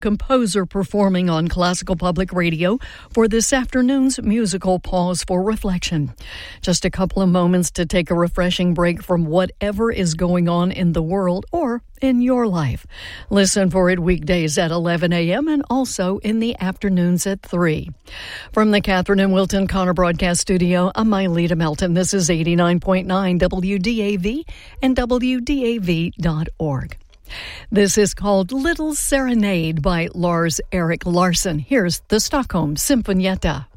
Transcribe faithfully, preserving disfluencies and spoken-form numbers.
composer performing on Classical Public Radio for this afternoon's musical Pause for Reflection. Just a couple of moments to take a refreshing break from whatever is going on in the world or in your life. Listen for it weekdays at eleven a.m. and also in the afternoons at three. From the Catherine and Wilton Connor Broadcast Studio, I'm Myleta Melton. This is eighty-nine point nine W D A V and W D A V dot org. This is called Little Serenade by Lars Erik Larsson. Here's the Stockholm Sinfonietta.